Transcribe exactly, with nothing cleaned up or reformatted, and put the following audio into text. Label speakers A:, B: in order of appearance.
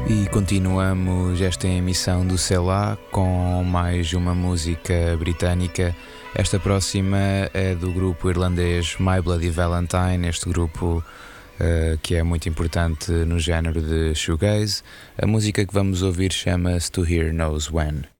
A: E continuamos esta emissão do Sei Lá com mais uma música britânica. Esta próxima é do grupo irlandês My Bloody Valentine, este grupo uh, que é muito importante no género de shoegaze. A música que vamos ouvir chama-se To Hear Knows When.